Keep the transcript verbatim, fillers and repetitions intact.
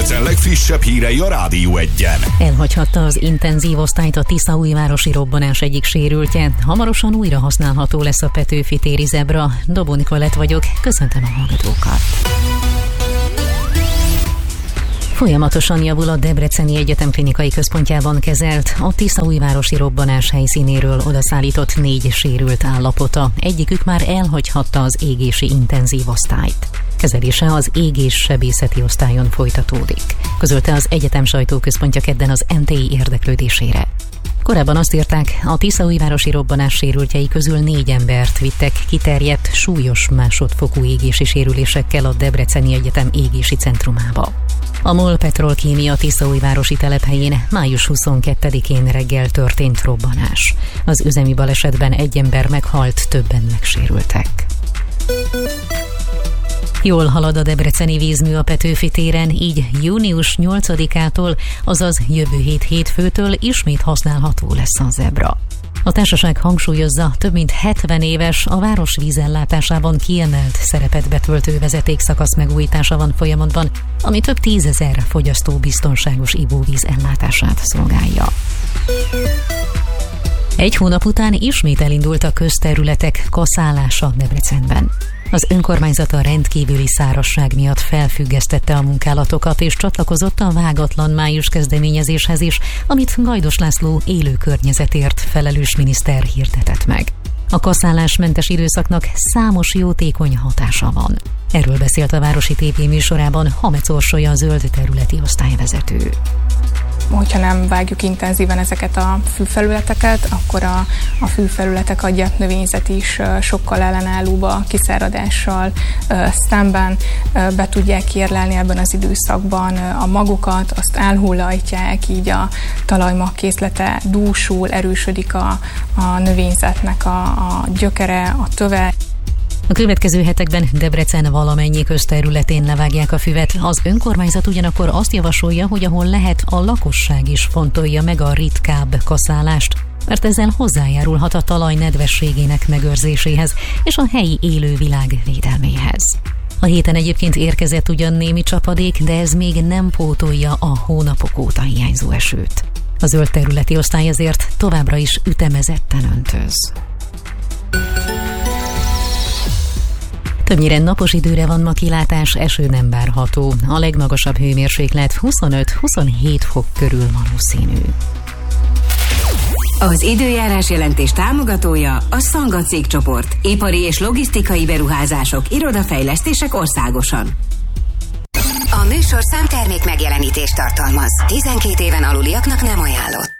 Debrecen legfrissebb hírei a Rádió Egyen. Elhagyhatta az intenzív osztályt a tiszaújvárosi robbanás egyik sérültje. Hamarosan újra használható lesz a Petőfi téri zebra. Dobó Nikolett vagyok, köszöntöm a hallgatókat. Folyamatosan javul a Debreceni Egyetem klinikai központjában kezelt, a tiszaújvárosi robbanás helyszínéről odaszállított négy sérült állapota. Egyikük már elhagyhatta az égési intenzív osztályt. Kezelése az égéssebészeti osztályon folytatódik, közölte az egyetem sajtóközpontja kedden az en té i érdeklődésére. Korábban azt írták, a tiszaújvárosi robbanás sérültjei közül négy embert vittek kiterjedt, súlyos másodfokú égési sérülésekkel a Debreceni Egyetem égési centrumába. A MOL Petrolkémia tiszaújvárosi telephelyén május huszonkettedikén reggel történt robbanás. Az üzemi balesetben egy ember meghalt, többen megsérültek. Jól halad a debreceni vízmű a Petőfi téren, így június nyolcadikától, azaz jövő hét hétfőtől ismét használható lesz a zebra. A társaság hangsúlyozza, több mint hetven éves, a város vízellátásában kiemelt szerepet betöltő vezetékszakasz megújítása van folyamatban, ami több tízezer fogyasztó biztonságos ivóvíz ellátását szolgálja. Egy hónap után ismét elindult a közterületek kaszálása Debrecenben. Az önkormányzat a rendkívüli szárazság miatt felfüggesztette a munkálatokat és csatlakozott a vágatlan május kezdeményezéshez is, amit Gajdos László élő környezetért felelős miniszter hirdetett meg. A kaszálásmentes időszaknak számos jótékony hatása van. Erről beszélt a Városi té vé műsorában Hamec Orsolya, a zöld területi osztályvezető. Hogyha nem vágjuk intenzíven ezeket a fűfelületeket, akkor a, a fűfelületek adják növényzet is sokkal ellenállóbb a kiszáradással szemben, be tudják kiérlelni ebben az időszakban a magokat, azt elhullajtják, így a talajmag készlete dúsul, erősödik a, a növényzetnek a, a gyökere, a töve. A következő hetekben Debrecen valamennyi közterületén levágják a füvet. Az önkormányzat ugyanakkor azt javasolja, hogy ahol lehet, a lakosság is fontolja meg a ritkább kaszálást, mert ezzel hozzájárulhat a talaj nedvességének megőrzéséhez és a helyi élővilág védelméhez. A héten egyébként érkezett ugyan némi csapadék, de ez még nem pótolja a hónapok óta hiányzó esőt. A zöld területi osztály ezért továbbra is ütemezetten öntöz. Többnyire napos időre van ma kilátás, eső nem várható. A legmagasabb hőmérséklet huszonöt-huszonhét fok körül valószínű. Az időjárás jelentés támogatója a Szanga cégcsoport. Ipari és logisztikai beruházások, irodafejlesztések országosan. A műsorszám termék megjelenítést tartalmaz. tizenkét éven aluliaknak nem ajánlott.